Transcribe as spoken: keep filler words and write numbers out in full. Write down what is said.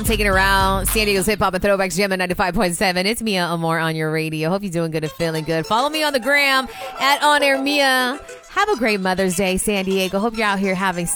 on, taking her out. San Diego's Hip Hop and Throwbacks Gem at ninety-five point seven. It's Mia Amor on your radio. Hope you're doing good and feeling good. Follow me on the gram at On Air Mia. Have a great Mother's Day, San Diego. Hope you're out here having